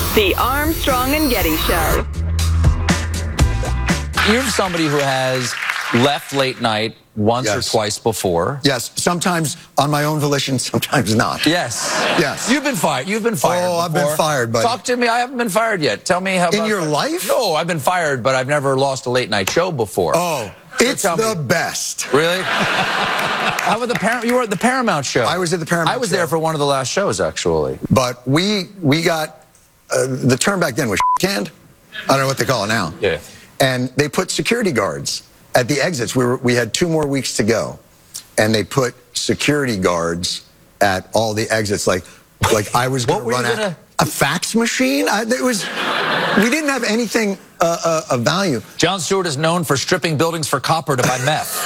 The Armstrong and Getty Show. You're somebody who has left late night once or twice before. Yes, sometimes on my own volition, sometimes not. Yes. Yes. You've been fired. Oh, I've been fired, but talk to me. I haven't been fired yet. Tell me how. In your life? No, I've been fired, but I've never lost a late night show before. Oh, it's the best. Really? How about the Paramount? You were at the Paramount show. I was at the Paramount. I was there for one of the last shows, actually. But we got the term back then was canned. I don't know what they call it now. Yeah. And they put security guards at the exits. We had 2 more weeks to go, and they put security guards at all the exits. Like I was going to run out a fax machine. We didn't have anything of value. Jon Stewart is known for stripping buildings for copper to buy meth.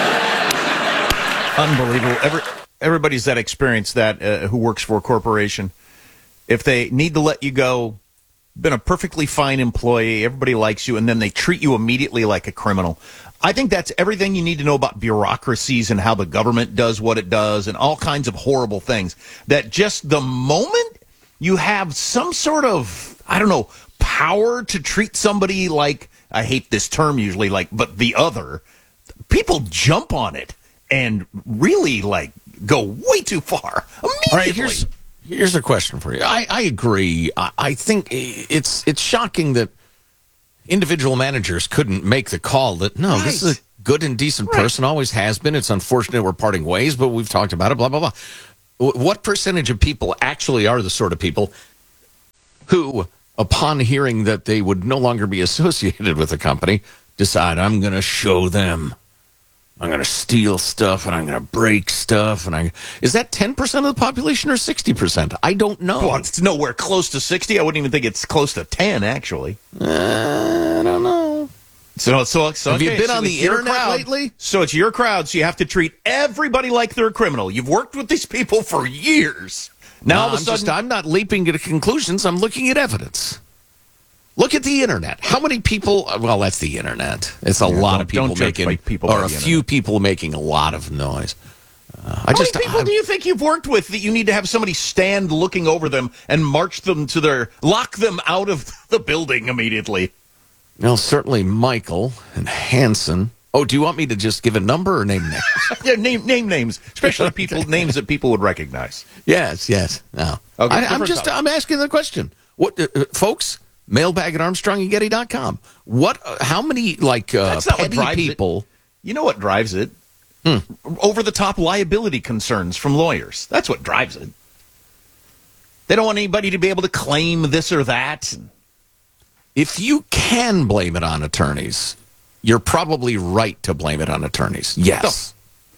Unbelievable. Everybody's that experience that who works for a corporation. If they need to let you go, been a perfectly fine employee, everybody likes you, and then they treat you immediately like a criminal. I think that's everything you need to know about bureaucracies and how the government does what it does and all kinds of horrible things. That just the moment you have some sort of, I don't know, power to treat somebody like, I hate this term usually, but the other, people jump on it and really, go way too far immediately. All right, here's a question for you. I agree. I think it's shocking that individual managers couldn't make the call that, this is a good and decent person, always has been. It's unfortunate we're parting ways, but we've talked about it, blah, blah, blah. What percentage of people actually are the sort of people who, upon hearing that they would no longer be associated with the company, decide, I'm going to show them. I'm going to steal stuff, and I'm going to break stuff. Is that 10% of the population or 60%? I don't know. Well, it's nowhere close to 60. I wouldn't even think it's close to 10, actually. I don't know. So have you been on the internet lately? So it's your crowd, so you have to treat everybody like they're a criminal. You've worked with these people for years. Now all of a sudden, I'm not leaping to conclusions. I'm looking at evidence. Look at the internet. How many people? Well, that's the internet. It's a lot of people making, or a few people making a lot of noise. How many people do you think you've worked with that you need to have somebody stand looking over them and lock them out of the building immediately? Well, certainly Michael and Hanson. Oh, do you want me to just give a number or name names? Yeah, name names, especially names that people would recognize. Yes. No. Okay, I'm asking the question. What, folks? Mailbag at ArmstrongandGetty.com. How many, petty people? You know what drives it? Over-the-top liability concerns from lawyers. That's what drives it. They don't want anybody to be able to claim this or that. If you can blame it on attorneys, you're probably right to blame it on attorneys. Yes.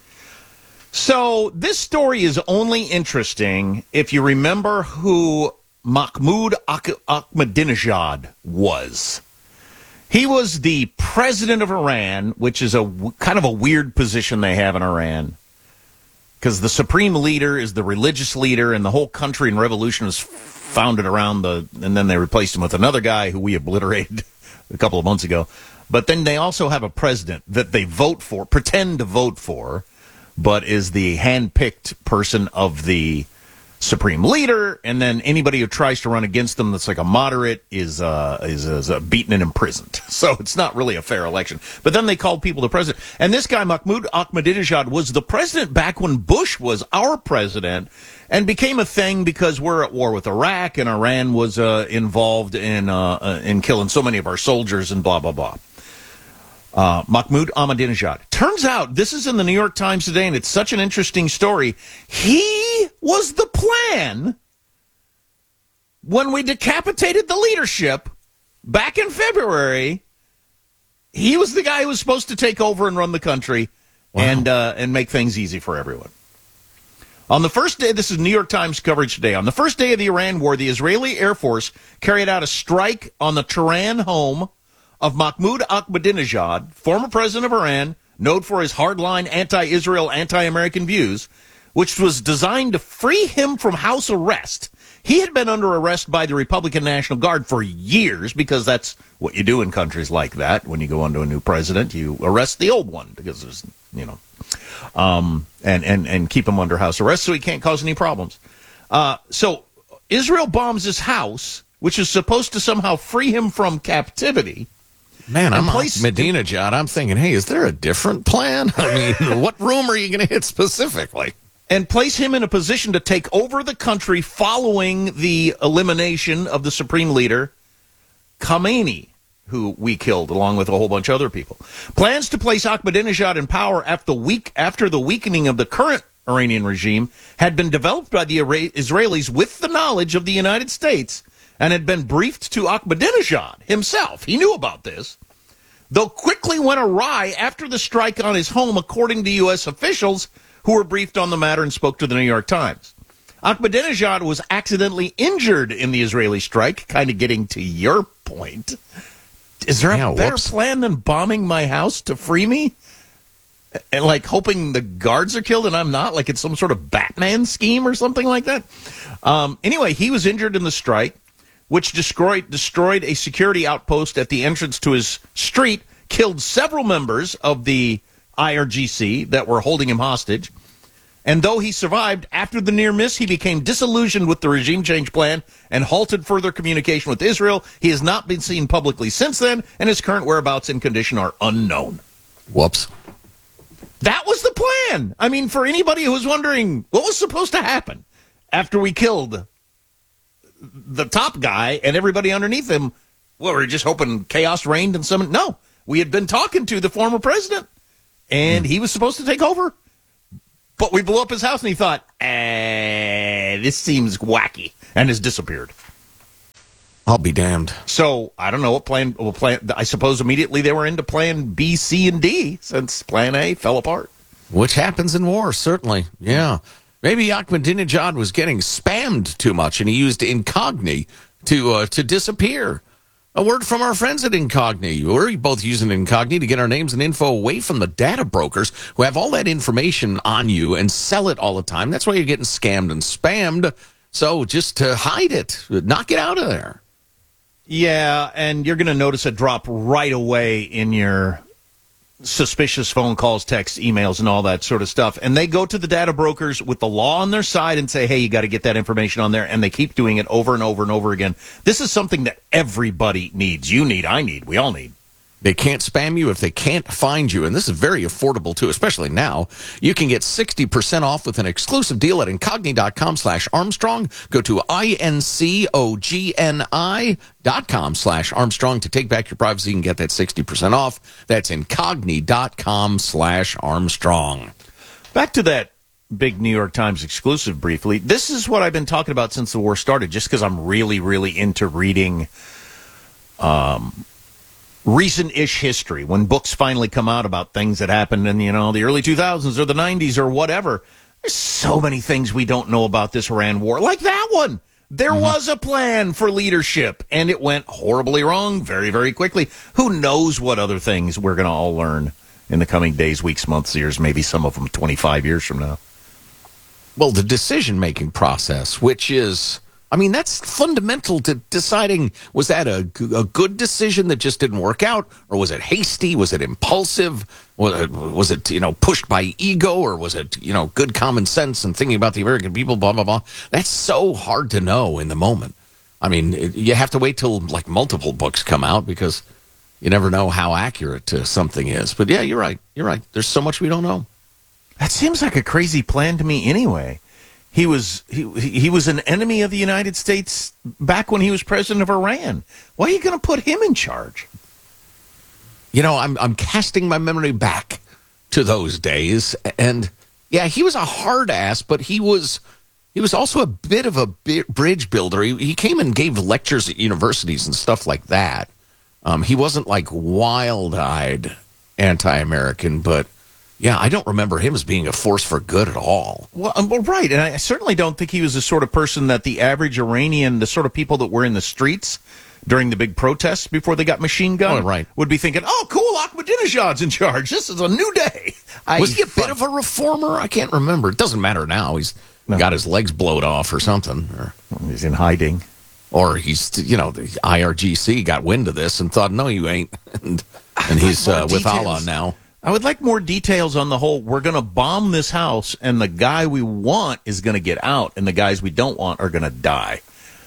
So this story is only interesting if you remember who Mahmoud Ahmadinejad was. He was the president of Iran, which is kind of a weird position they have in Iran, because the supreme leader is the religious leader, and the whole country and revolution is founded around and then they replaced him with another guy who we obliterated a couple of months ago. But then they also have a president that they pretend to vote for, but is the hand-picked person of the supreme leader, and then anybody who tries to run against them that's like a moderate is beaten and imprisoned. So it's not really a fair election. But then they called people the president. And this guy, Mahmoud Ahmadinejad, was the president back when Bush was our president, and became a thing because we're at war with Iraq, and Iran was involved in killing so many of our soldiers and blah, blah, blah. Mahmoud Ahmadinejad. Turns out, this is in the New York Times today, and it's such an interesting story. He was the plan when we decapitated the leadership back in February. He was the guy who was supposed to take over and run the country. Wow. and make things easy for everyone. On the first day, this is New York Times coverage today, on the first day of the Iran war, the Israeli Air Force carried out a strike on the Tehran home of Mahmoud Ahmadinejad, former president of Iran, known for his hardline anti-Israel, anti-American views, which was designed to free him from house arrest. He had been under arrest by the Republican National Guard for years, because that's what you do in countries like that. When you go onto a new president, you arrest the old one, because there's, and keep him under house arrest so he can't cause any problems. So Israel bombs his house, which is supposed to somehow free him from captivity. Man, I'm Ahmadinejad. I'm thinking, hey, is there a different plan? I mean, what room are you going to hit specifically? And place him in a position to take over the country following the elimination of the supreme leader, Khamenei, who we killed along with a whole bunch of other people. Plans to place Ahmadinejad in power after the weakening of the current Iranian regime had been developed by the Israelis with the knowledge of the United States and had been briefed to Ahmadinejad himself. He knew about this, though quickly went awry after the strike on his home, according to U.S. officials who were briefed on the matter and spoke to the New York Times. Ahmadinejad was accidentally injured in the Israeli strike, kind of getting to your point. Is there a better plan than bombing my house to free me? And like hoping the guards are killed and I'm not, like it's some sort of Batman scheme or something like that. Anyway, he was injured in the strike, which destroyed a security outpost at the entrance to his street, killed several members of the IRGC that were holding him hostage. And though he survived, after the near miss, he became disillusioned with the regime change plan and halted further communication with Israel. He has not been seen publicly since then, and his current whereabouts and condition are unknown. Whoops. That was the plan. I mean, for anybody who was wondering what was supposed to happen after we killed the top guy and everybody underneath him, well, we were just hoping chaos reigned and some. No, we had been talking to the former president, and he was supposed to take over. But we blew up his house, and he thought, this seems wacky, and has disappeared. I'll be damned. So, I don't know what plan. I suppose immediately they were into plan B, C, and D, since plan A fell apart. Which happens in war, certainly. Yeah. Maybe Ahmadinejad was getting spammed too much, and he used Incogni to disappear. A word from our friends at Incogni. We're both using Incogni to get our names and info away from the data brokers who have all that information on you and sell it all the time. That's why you're getting scammed and spammed. So just to hide it, knock it out of there. Yeah, and you're going to notice a drop right away in your suspicious phone calls, texts, emails, and all that sort of stuff. And they go to the data brokers with the law on their side and say, hey, you got to get that information on there. And they keep doing it over and over and over again. This is something that everybody needs. You need, I need, we all need. They can't spam you if they can't find you. And this is very affordable, too, especially now. You can get 60% off with an exclusive deal at Incogni.com/Armstrong. Go to INCOGNI.com/Armstrong to take back your privacy and get that 60% off. That's Incogni.com/Armstrong. Back to that big New York Times exclusive briefly. This is what I've been talking about since the war started, just because I'm really, really into reading recent-ish history, when books finally come out about things that happened in, the early 2000s or the 90s or whatever. There's so many things we don't know about this Iran war, like that one. There was a plan for leadership, and it went horribly wrong very, very quickly. Who knows what other things we're going to all learn in the coming days, weeks, months, years, maybe some of them 25 years from now. Well, the decision-making process, which is... that's fundamental to deciding, was that a good decision that just didn't work out? Or was it hasty? Was it impulsive? Was it pushed by ego? Or was it, good common sense and thinking about the American people, blah, blah, blah? That's so hard to know in the moment. You have to wait till, multiple books come out because you never know how accurate something is. But, yeah, you're right. You're right. There's so much we don't know. That seems like a crazy plan to me anyway. He was an enemy of the United States back when he was president of Iran. Why are you going to put him in charge? I'm casting my memory back to those days, and yeah, he was a hard ass, but he was also a bit of a bridge builder. He came and gave lectures at universities and stuff like that. He wasn't wild-eyed anti-American, but. Yeah, I don't remember him as being a force for good at all. Well, right, and I certainly don't think he was the sort of person that the average Iranian, the sort of people that were in the streets during the big protests before they got machine gunned, would be thinking, oh, cool, Ahmadinejad's in charge. This is a new day. Was he a bit of a reformer? I can't remember. It doesn't matter now. He's got his legs blowed off or something. Or he's in hiding. Or he's, the IRGC got wind of this and thought, no, you ain't. And he's with Allah now. I would like more details on the whole, we're going to bomb this house, and the guy we want is going to get out, and the guys we don't want are going to die.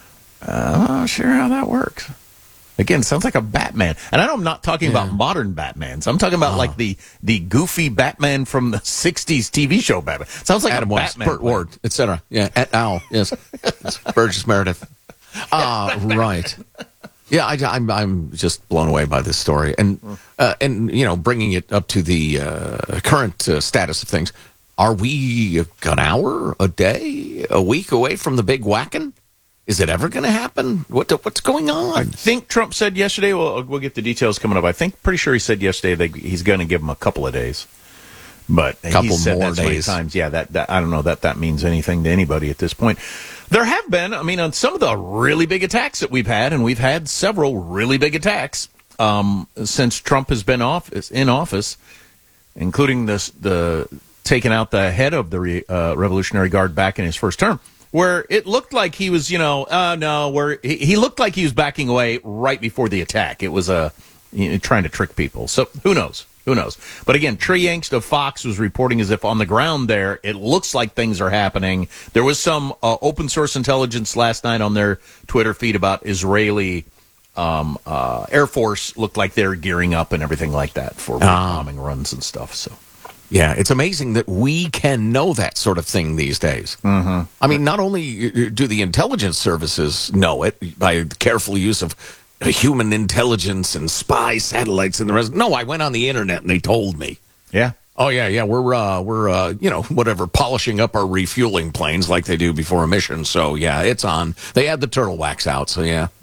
I'm not sure how that works. Again, it sounds like a Batman. And I know I'm not talking about modern Batmans. I'm talking about like the goofy Batman from the 60s TV show Batman. Sounds like Adam a West, Batman. Burt Ward, etc. Yeah, et al. Yes, it's Burgess Meredith. Right. Yeah, I'm just blown away by this story, and bringing it up to the current status of things. Are we an hour, a day, a week away from the big whacking? Is it ever going to happen? What's going on? I think Trump said yesterday, we'll get the details coming up. Pretty sure he said yesterday that he's going to give him a couple of days. But he said more that so many days. times. Yeah, that I don't know that means anything to anybody at this point. There have been, on some of the really big attacks that we've had, and we've had several really big attacks since Trump has been in office, including the taking out the head of the Revolutionary Guard back in his first term, where it looked like he was, he looked like he was backing away right before the attack. It was trying to trick people. So who knows? Who knows? But again, Trey Yangst of Fox was reporting as if on the ground there, it looks like things are happening. There was some open source intelligence last night on their Twitter feed about Israeli Air Force looked like they're gearing up and everything like that for bombing runs and stuff. So. Yeah, it's amazing that we can know that sort of thing these days. Mm-hmm. I mean, not only do the intelligence services know it by careful use of human intelligence and spy satellites and the rest. No, I went on the internet and they told me. Yeah. Oh yeah. We're polishing up our refueling planes like they do before a mission. So yeah, it's on. They had the turtle wax out. So yeah.